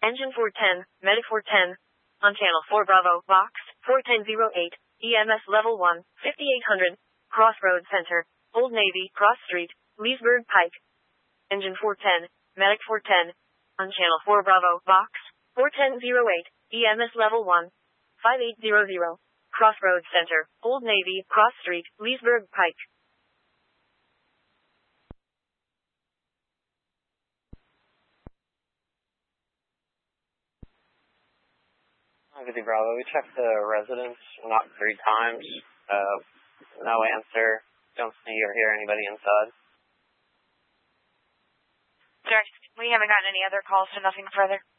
Engine 410, Medic 410. On Channel 4 Bravo, Box 4108, EMS Level 1, 5800, Crossroads Center, Old Navy, Cross Street, Leesburg Pike. Engine 410, Medic 410. On Channel 4 Bravo, Box 4108, EMS Level 1, 5800, Crossroads Center, Old Navy, Cross Street, Leesburg Pike. Obviously, Bravo, we checked the residence not 3 times. No answer. Don't see or hear anybody inside. Sir, we haven't gotten any other calls, so nothing further.